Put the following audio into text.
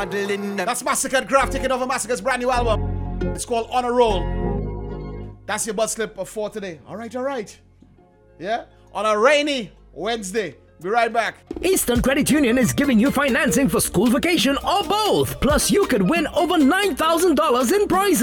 That's Massacre Craft taking over Massacre's brand new album. It's called On a Roll. That's your butt slip for today. All right. Yeah? On a rainy Wednesday. Be right back. Eastern Credit Union is giving you financing for school vacation or both. Plus, you could win over $9,000 in prizes.